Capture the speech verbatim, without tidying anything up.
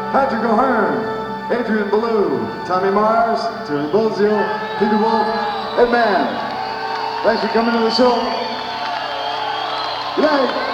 Patrick O'Hearn, Adrian Ballou, Tommy Mars, Terry Bozio, Peter Wolf, Ed Mann. Thanks for coming to the show. Good night.